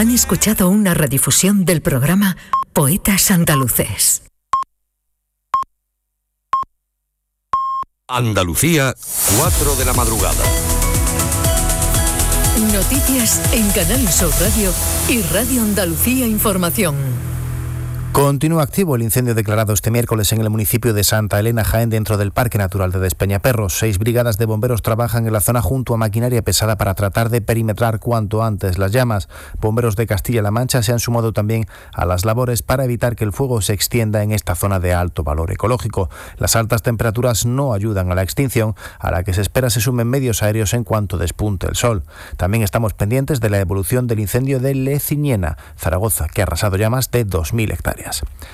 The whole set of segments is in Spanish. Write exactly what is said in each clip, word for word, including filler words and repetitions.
Han escuchado una redifusión del programa Poetas Andaluces. Andalucía, cuatro de la madrugada. Noticias en Canal Sur Radio y Radio Andalucía Información. Continúa activo el incendio declarado este miércoles en el municipio de Santa Elena, Jaén, dentro del Parque Natural de Despeñaperros. Seis brigadas de bomberos trabajan en la zona junto a maquinaria pesada para tratar de perimetrar cuanto antes las llamas. Bomberos de Castilla-La Mancha se han sumado también a las labores para evitar que el fuego se extienda en esta zona de alto valor ecológico. Las altas temperaturas no ayudan a la extinción, a la que se espera se sumen medios aéreos en cuanto despunte el sol. También estamos pendientes de la evolución del incendio de Leciniena, Zaragoza, que ha arrasado ya más de dos mil hectáreas.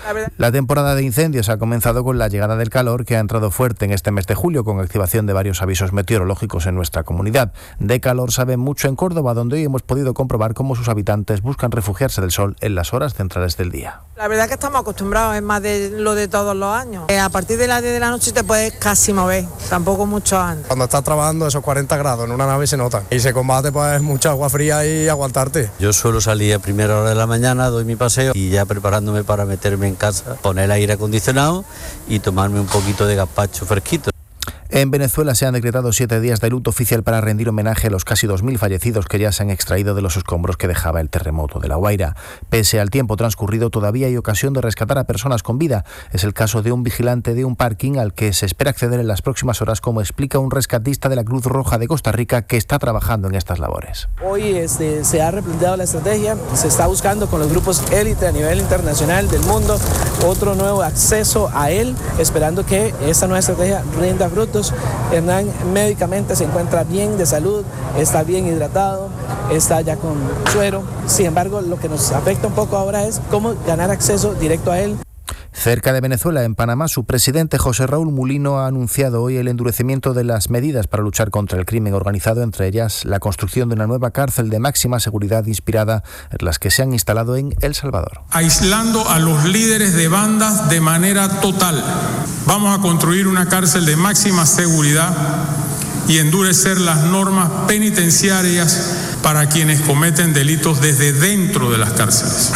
La temporada de incendios ha comenzado con la llegada del calor, que ha entrado fuerte en este mes de julio, con activación de varios avisos meteorológicos en nuestra comunidad. De calor sabe mucho en Córdoba, donde hoy hemos podido comprobar cómo sus habitantes buscan refugiarse del sol en las horas centrales del día. La verdad es que estamos acostumbrados, es más de lo de todos los años. Eh, a partir de las diez de la noche te puedes casi mover, tampoco mucho antes. Cuando estás trabajando esos cuarenta grados en una nave se nota y se combate pues mucha agua fría y aguantarte. Yo suelo salir a primera hora de la mañana, doy mi paseo y ya preparándome para meterme en casa, poner el aire acondicionado y tomarme un poquito de gazpacho fresquito. En Venezuela se han decretado siete días de luto oficial para rendir homenaje a los casi dos mil fallecidos que ya se han extraído de los escombros que dejaba el terremoto de La Guaira. Pese al tiempo transcurrido, todavía hay ocasión de rescatar a personas con vida. Es el caso de un vigilante de un parking al que se espera acceder en las próximas horas, como explica un rescatista de la Cruz Roja de Costa Rica que está trabajando en estas labores. Hoy este, se ha replanteado la estrategia, se está buscando con los grupos élite a nivel internacional del mundo otro nuevo acceso a él, esperando que esta nueva estrategia rinda frutos. Hernán médicamente se encuentra bien de salud, está bien hidratado, está ya con suero. Sin embargo, lo que nos afecta un poco ahora es cómo ganar acceso directo a él. Cerca de Venezuela, en Panamá, su presidente José Raúl Mulino ha anunciado hoy el endurecimiento de las medidas para luchar contra el crimen organizado, entre ellas la construcción de una nueva cárcel de máxima seguridad inspirada en las que se han instalado en El Salvador. Aislando a los líderes de bandas de manera total. Vamos a construir una cárcel de máxima seguridad y endurecer las normas penitenciarias para quienes cometen delitos desde dentro de las cárceles.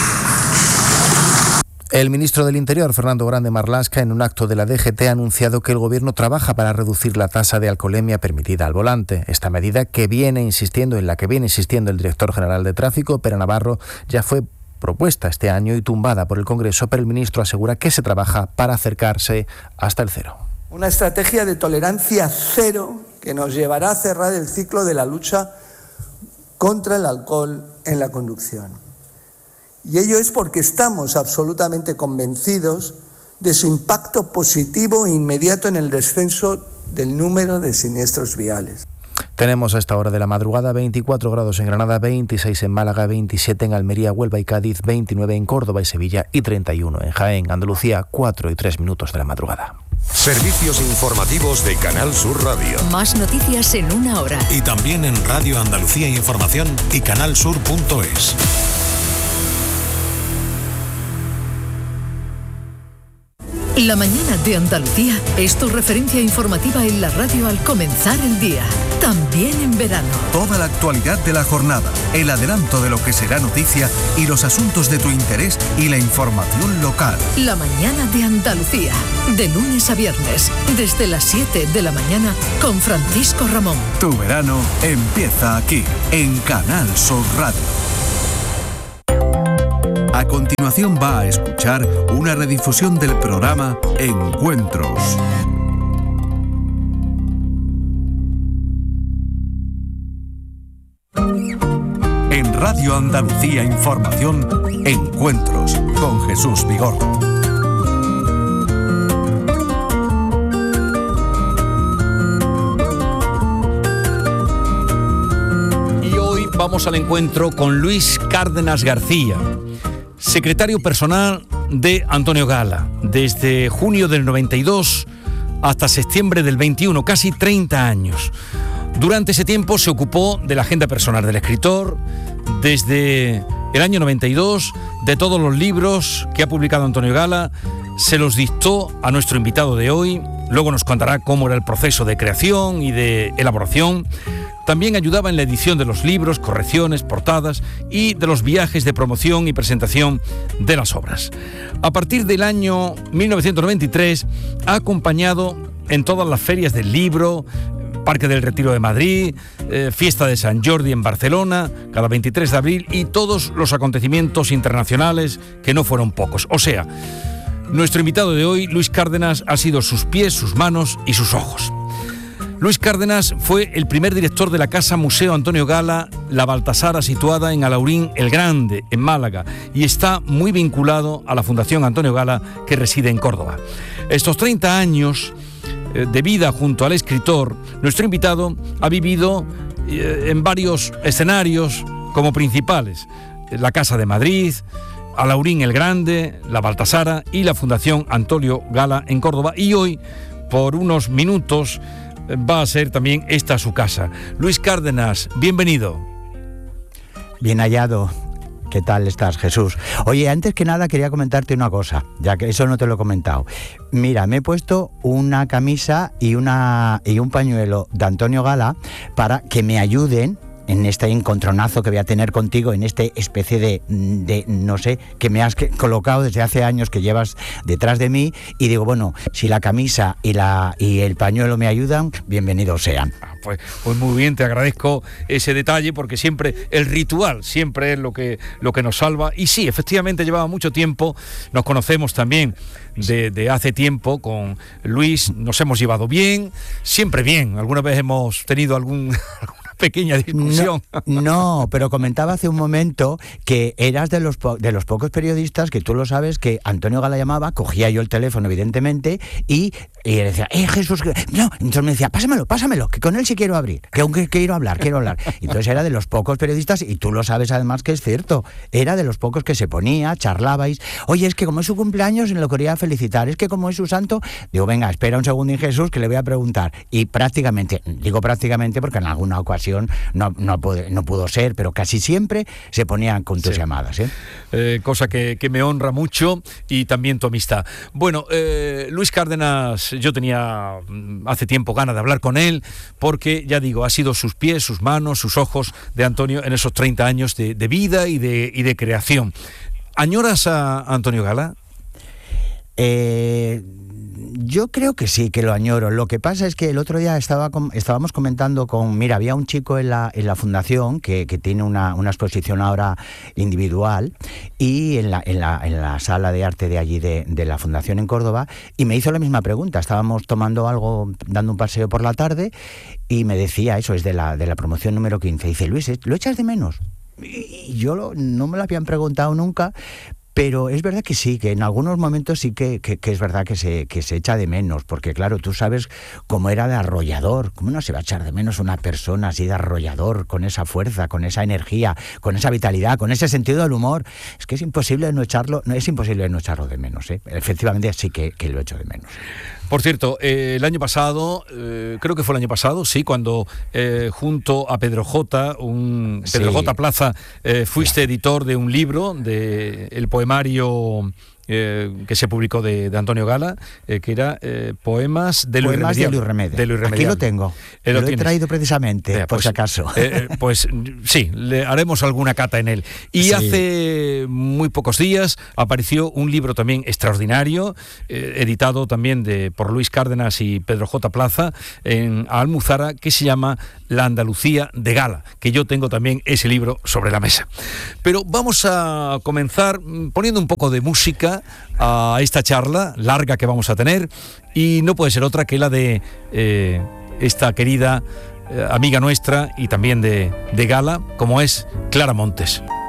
El ministro del Interior, Fernando Grande Marlaska, en un acto de la D G T ha anunciado que el Gobierno trabaja para reducir la tasa de alcoholemia permitida al volante. Esta medida, que viene insistiendo en la que viene insistiendo el director general de Tráfico, Pere Navarro, ya fue propuesta este año y tumbada por el Congreso, pero el ministro asegura que se trabaja para acercarse hasta el cero. Una estrategia de tolerancia cero que nos llevará a cerrar el ciclo de la lucha contra el alcohol en la conducción. Y ello es porque estamos absolutamente convencidos de su impacto positivo e inmediato en el descenso del número de siniestros viales. Tenemos a esta hora de la madrugada veinticuatro grados en Granada, veintiséis en Málaga, veintisiete en Almería, Huelva y Cádiz, veintinueve en Córdoba y Sevilla y treinta y uno en Jaén, Andalucía, cuatro y tres minutos de la madrugada. Servicios informativos de Canal Sur Radio. Más noticias en una hora. Y también en Radio Andalucía Información y canalsur punto es. La mañana de Andalucía es tu referencia informativa en la radio al comenzar el día, también en verano. Toda la actualidad de la jornada, el adelanto de lo que será noticia y los asuntos de tu interés y la información local. La mañana de Andalucía, de lunes a viernes, desde las siete de la mañana con Francisco Ramón. Tu verano empieza aquí, en Canal Sur Radio. A continuación va a escuchar una redifusión del programa Encuentros. En Radio Andalucía Información, Encuentros con Jesús Vigorra. Y hoy vamos al encuentro con Luis Cárdenas García, secretario personal de Antonio Gala, desde junio del noventa y dos hasta septiembre del veintiuno, casi treinta años. Durante ese tiempo se ocupó de la agenda personal del escritor, desde el año noventa y dos, de todos los libros que ha publicado Antonio Gala, se los dictó a nuestro invitado de hoy, luego nos contará cómo era el proceso de creación y de elaboración. También ayudaba en la edición de los libros, correcciones, portadas y de los viajes de promoción y presentación de las obras. A partir del año mil novecientos noventa y tres ha acompañado en todas las ferias del libro, Parque del Retiro de Madrid, eh, Fiesta de San Jordi en Barcelona, cada veintitrés de abril, y todos los acontecimientos internacionales, que no fueron pocos. O sea, nuestro invitado de hoy, Luis Cárdenas, ha sido sus pies, sus manos y sus ojos. Luis Cárdenas fue el primer director de la Casa Museo Antonio Gala, la Baltasara, situada en Alaurín el Grande, en Málaga, y está muy vinculado a la Fundación Antonio Gala, que reside en Córdoba. Estos treinta años de vida junto al escritor, nuestro invitado ha vivido en varios escenarios como principales: la Casa de Madrid, Alaurín el Grande, la Baltasara y la Fundación Antonio Gala en Córdoba, y hoy, por unos minutos, va a ser también esta su casa. Luis Cárdenas, bienvenido. Bien hallado. ¿Qué tal estás, Jesús? Oye, antes que nada quería comentarte una cosa, ya que eso no te lo he comentado. Mira, me he puesto una camisa y, una, y un pañuelo de Antonio Gala para que me ayuden en este encontronazo que voy a tener contigo, en este especie de, de no sé, que me has colocado desde hace años, que llevas detrás de mí, y digo, bueno, si la camisa y, la, y el pañuelo me ayudan, bienvenidos sean. Pues, pues muy bien, te agradezco ese detalle, porque siempre el ritual siempre es lo que, lo que nos salva. Y sí, efectivamente llevaba mucho tiempo, nos conocemos también de, de hace tiempo con Luis, nos hemos llevado bien, siempre bien, alguna vez hemos tenido algún... pequeña discusión. No, no, pero comentaba hace un momento que eras de los, po- de los pocos periodistas que tú lo sabes, que Antonio Gala llamaba, cogía yo el teléfono evidentemente y, y le decía, eh Jesús, que... no, entonces me decía, pásamelo, pásamelo, que con él sí quiero abrir, que aunque quiero hablar, quiero hablar. Entonces era de los pocos periodistas, y tú lo sabes además que es cierto, era de los pocos que se ponía, charlabais, oye, es que como es su cumpleaños lo quería felicitar, es que como es su santo, digo, venga, espera un segundo, Jesús, que le voy a preguntar. Y prácticamente, digo prácticamente porque en alguna ocasión No, no, pudo, no pudo ser, pero casi siempre se ponían con tus sí. llamadas. ¿eh? Eh, cosa que, que me honra mucho, y también tu amistad. Bueno, eh, Luis Cárdenas, yo tenía hace tiempo ganas de hablar con él, porque, ya digo, ha sido sus pies, sus manos, sus ojos de Antonio en esos treinta años de, de vida y de, y de creación. ¿Añoras a Antonio Gala? Eh... Yo creo que sí, que lo añoro. Lo que pasa es que el otro día estaba com- estábamos comentando con... Mira, había un chico en la, en la fundación que, que tiene una, una exposición ahora individual, y en la, en la, en la sala de arte de allí de, de la fundación en Córdoba, y me hizo la misma pregunta. Estábamos tomando algo, dando un paseo por la tarde, y me decía, eso es de la, de la promoción número quince, dice, Luis, ¿lo echas de menos? Y yo lo, no me lo habían preguntado nunca. Pero es verdad que sí, que en algunos momentos sí que, que, que es verdad que se, que se echa de menos, porque claro, tú sabes cómo era de arrollador, cómo no se va a echar de menos una persona así de arrollador, con esa fuerza, con esa energía, con esa vitalidad, con ese sentido del humor. Es que es imposible no echarlo, no es imposible no echarlo de menos, ¿eh? Efectivamente sí que, que lo echo de menos. Por cierto, eh, el año pasado, eh, creo que fue el año pasado, sí, cuando eh, junto a Pedro J, un Pedro sí. J Plaza, eh, fuiste sí. editor de un libro, de el poemario eh, que se publicó de, de Antonio Gala, eh, que era eh, Poemas de Luis Poemas de Luis Remedio. Aquí lo tengo, eh, lo, lo he traído precisamente, eh, por pues, si acaso. Eh, pues sí, le haremos alguna cata en él. Y sí. hace muy pocos días apareció un libro también extraordinario, eh, editado también de, por Luis Cárdenas y Pedro J Plaza, en Almuzara, que se llama La Andalucía de Gala, que yo tengo también ese libro sobre la mesa. Pero vamos a comenzar poniendo un poco de música a esta charla larga que vamos a tener, y no puede ser otra que la de eh, esta querida eh, amiga nuestra y también de, de Gala, como es Clara Montes.